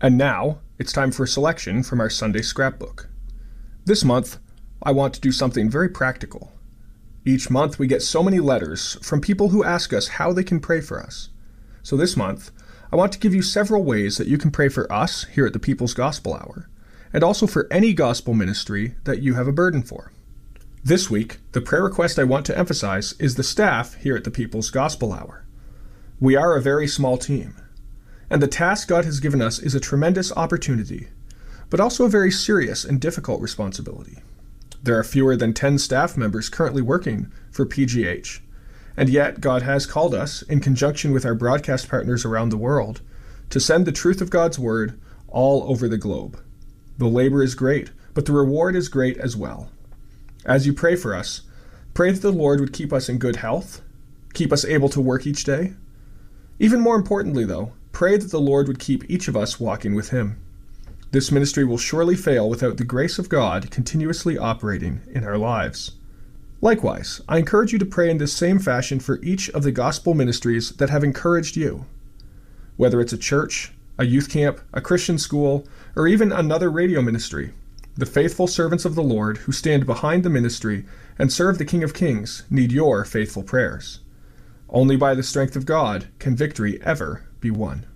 And now, it's time for a selection from our Sunday scrapbook. This month, I want to do something very practical. Each month we get so many letters from people who ask us how they can pray for us. So this month, I want to give you several ways that you can pray for us here at the People's Gospel Hour, and also for any gospel ministry that you have a burden for. This week, the prayer request I want to emphasize is the staff here at the People's Gospel Hour. We are a very small team, and the task God has given us is a tremendous opportunity, but also a very serious and difficult responsibility. There are fewer than 10 staff members currently working for PGH, and yet God has called us, in conjunction with our broadcast partners around the world, to send the truth of God's Word all over the globe. The labor is great, but the reward is great as well. As you pray for us, pray that the Lord would keep us in good health, keep us able to work each day. Even more importantly, though, pray that the Lord would keep each of us walking with Him. This ministry will surely fail without the grace of God continuously operating in our lives. Likewise, I encourage you to pray in this same fashion for each of the gospel ministries that have encouraged you. Whether it's a church, a youth camp, a Christian school, or even another radio ministry, the faithful servants of the Lord who stand behind the ministry and serve the King of Kings need your faithful prayers. Only by the strength of God can victory ever be won.